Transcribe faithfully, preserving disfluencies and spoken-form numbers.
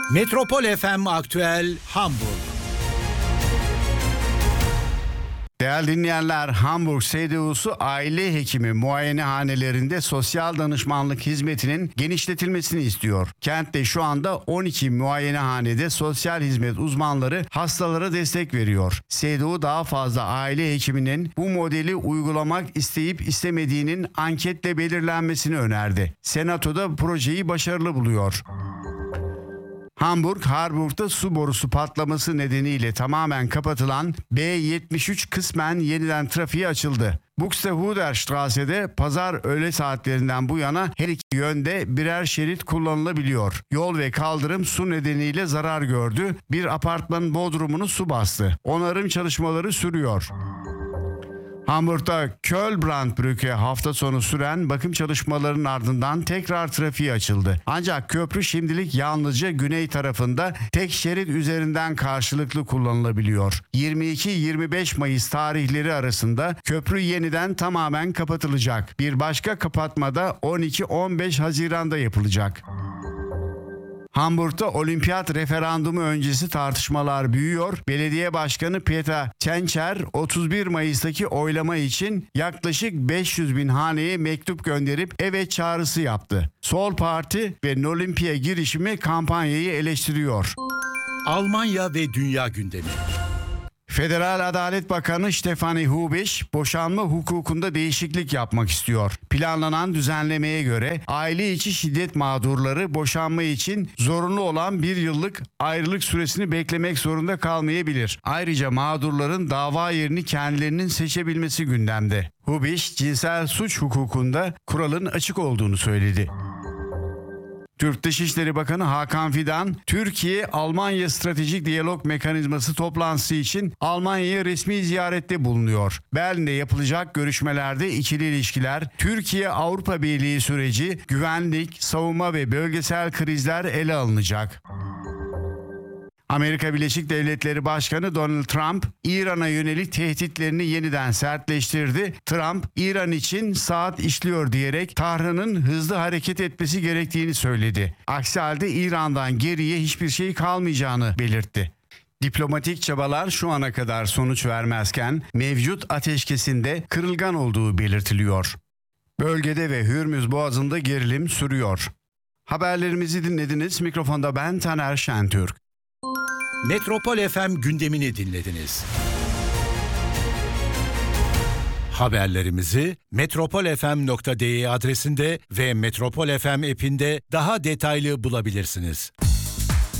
Metropol F M Aktüel Hamburg. Değerli dinleyenler, Hamburg S D U'su aile hekimi muayenehanelerinde sosyal danışmanlık hizmetinin genişletilmesini istiyor. Kentte şu anda on iki muayenehanede sosyal hizmet uzmanları hastalara destek veriyor. S D U daha fazla aile hekiminin bu modeli uygulamak isteyip istemediğinin anketle belirlenmesini önerdi. Senatoda projeyi başarılı buluyor. Hamburg, Harburg'da su borusu patlaması nedeniyle tamamen kapatılan B yetmiş üç kısmen yeniden trafiğe açıldı. Buxtehuder Strasse'de pazar öğle saatlerinden bu yana her iki yönde birer şerit kullanılabiliyor. Yol ve kaldırım su nedeniyle zarar gördü. Bir apartmanın bodrumunu su bastı. Onarım çalışmaları sürüyor. Hamburg'da Köln-Brandbrücke hafta sonu süren bakım çalışmalarının ardından tekrar trafiğe açıldı. Ancak köprü şimdilik yalnızca güney tarafında tek şerit üzerinden karşılıklı kullanılabiliyor. yirmi iki yirmi beş Mayıs tarihleri arasında köprü yeniden tamamen kapatılacak. Bir başka kapatma da on iki on beş Haziran'da yapılacak. Hamburg'da olimpiyat referandumu öncesi tartışmalar büyüyor. Belediye Başkanı Peter Tschentscher otuz bir Mayıs'taki oylama için yaklaşık beş yüz bin haneye mektup gönderip evet çağrısı yaptı. Sol Parti ve Nolimpiya girişimi kampanyayı eleştiriyor. Almanya ve dünya gündemi. Federal Adalet Bakanı Stefanie Hubisch boşanma hukukunda değişiklik yapmak istiyor. Planlanan düzenlemeye göre aile içi şiddet mağdurları boşanma için zorunlu olan bir yıllık ayrılık süresini beklemek zorunda kalmayabilir. Ayrıca mağdurların dava yerini kendilerinin seçebilmesi gündemde. Hubisch cinsel suç hukukunda kuralın açık olduğunu söyledi. Türk Dışişleri Bakanı Hakan Fidan, Türkiye-Almanya Stratejik Diyalog Mekanizması toplantısı için Almanya'ya resmi ziyarette bulunuyor. Berlin'de yapılacak görüşmelerde ikili ilişkiler, Türkiye-Avrupa Birliği süreci, güvenlik, savunma ve bölgesel krizler ele alınacak. Amerika Birleşik Devletleri Başkanı Donald Trump, İran'a yönelik tehditlerini yeniden sertleştirdi. Trump, İran için saat işliyor diyerek Tahran'ın hızlı hareket etmesi gerektiğini söyledi. Aksi halde İran'dan geriye hiçbir şey kalmayacağını belirtti. Diplomatik çabalar şu ana kadar sonuç vermezken mevcut ateşkesinde kırılgan olduğu belirtiliyor. Bölgede ve Hürmüz Boğazı'nda gerilim sürüyor. Haberlerimizi dinlediniz. Mikrofonda ben Taner Şentürk. Metropol F M gündemini dinlediniz. Haberlerimizi metropol f m nokta d e adresinde ve Metropol F M app'inde daha detaylı bulabilirsiniz.